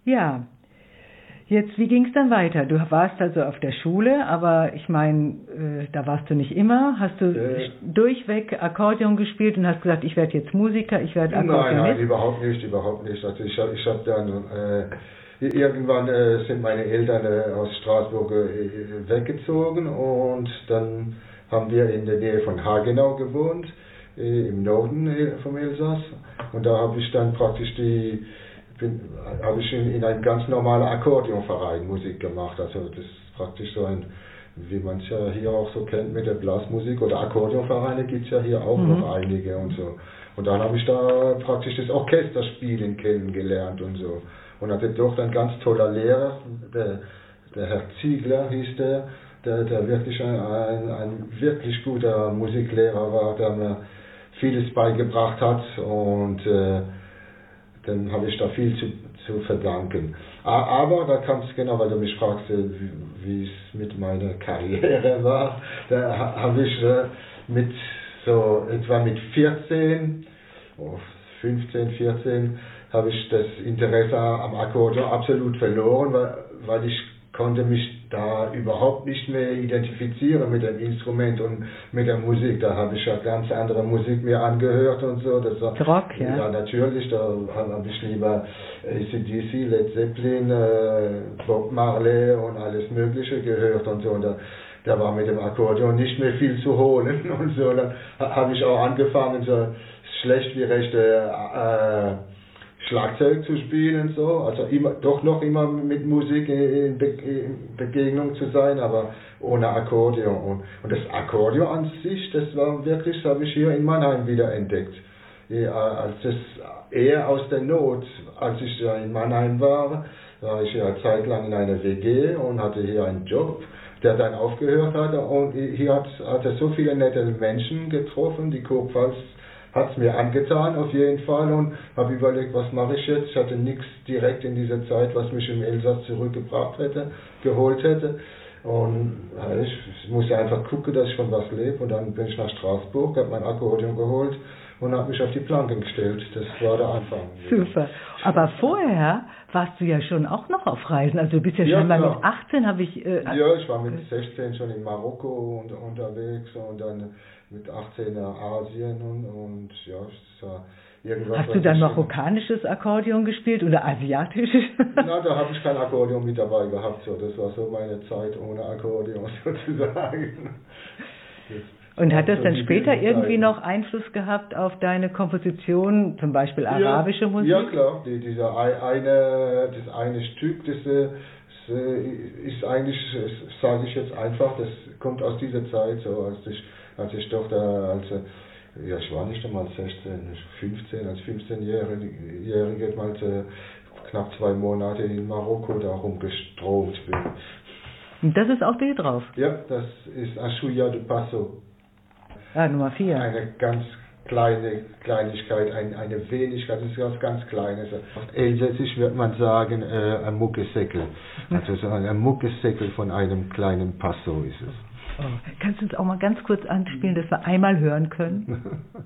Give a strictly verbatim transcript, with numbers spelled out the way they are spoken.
Ja, jetzt, wie ging es dann weiter? Du warst also auf der Schule, aber ich meine, äh, da warst du nicht immer. Hast du äh, durchweg Akkordeon gespielt und hast gesagt, ich werde jetzt Musiker, ich werde Akkordeonist? Nein, nein, überhaupt nicht, überhaupt nicht. Also ich habe ich hab dann, äh, irgendwann äh, sind meine Eltern äh, aus Straßburg äh, weggezogen und dann haben wir in der Nähe von Hagenau gewohnt, äh, im Norden äh, vom Elsass. Und da habe ich dann praktisch die habe ich in, in einem ganz normalen Akkordeonverein Musik gemacht. Also das ist praktisch so ein, wie man es ja hier auch so kennt mit der Blasmusik oder Akkordeonvereine gibt es ja hier auch mhm. noch einige und so. Und dann habe ich da praktisch das Orchesterspielen kennengelernt und so. Und hatte dort ein ganz toller Lehrer, der, der Herr Ziegler hieß der, der, der wirklich ein, ein, ein wirklich guter Musiklehrer war, der mir vieles beigebracht hat und äh, dann habe ich da viel zu, zu verdanken. Aber da kam es genau, weil du mich fragst, wie, wie es mit meiner Karriere war. Da habe ich äh, mit so etwa mit vierzehn, oh, fünfzehn, vierzehn, habe ich das Interesse am Akkordeon absolut verloren, weil, weil ich konnte mich da überhaupt nicht mehr identifizieren mit dem Instrument und mit der Musik. Da habe ich ja ganz andere Musik mir angehört und so. Das war, Rock, ja. Ja, natürlich. Da habe ich lieber A C D C, Led Zeppelin, äh, Bob Marley und alles Mögliche gehört und so. Und da, da war mit dem Akkordeon nicht mehr viel zu holen und so. Dann habe ich auch angefangen, so schlecht wie rechte äh, Schlagzeug zu spielen, so, also immer, doch noch immer mit Musik in, Be in Begegnung zu sein, aber ohne Akkordeon. Und, und das Akkordeon an sich, das war wirklich, das habe ich hier in Mannheim wieder entdeckt. Ja, als das eher aus der Not, als ich ja in Mannheim war, war ich ja zeitlang in einer W G und hatte hier einen Job, der dann aufgehört hatte. Und hier hat, hat er so viele nette Menschen getroffen, die Kurpfalz hat es mir angetan auf jeden Fall und habe überlegt, was mache ich jetzt. Ich hatte nichts direkt in dieser Zeit, was mich im Elsass zurückgebracht hätte, geholt hätte. Und ja, ich musste einfach gucken, dass ich von was lebe. Und dann bin ich nach Straßburg, habe mein Akkordeon geholt und habe mich auf die Planken gestellt. Das war der Anfang. Super. Aber vorher warst du ja schon auch noch auf Reisen. Also du bist ja, ja schon mal mit achtzehn, habe ich... Äh, ja, ich war mit sechzehn schon in Marokko und, unterwegs und dann mit achtzehn nach Asien und, und ja, es war irgendwas... Hast du dann marokkanisches Akkordeon gespielt oder asiatisches? Na, da habe ich kein Akkordeon mit dabei gehabt. So. Das war so meine Zeit ohne Akkordeon sozusagen. Und hat das dann später irgendwie noch Einfluss gehabt auf deine Komposition, zum Beispiel arabische ja, Musik? Ja klar, die, dieser eine, das eine Stück, das, das ist eigentlich, sage ich jetzt einfach, das kommt aus dieser Zeit, so als ich, als ich doch da, als, ja ich war nicht einmal sechzehn, fünfzehn, als fünfzehnjährige mal knapp zwei Monate in Marokko da rumgestromt bin. Und das ist auch hier drauf? Ja, das ist Achouya de Passo. Ah, Nummer vier. Eine ganz kleine Kleinigkeit, ein, eine Wenigkeit, das ist was ganz Kleines. Auf Elsässisch wird man sagen, äh, ein Muckesäckel. Also so ein Muckesäckel von einem kleinen Passo ist es. Oh, kannst du uns auch mal ganz kurz anspielen, dass wir einmal hören können?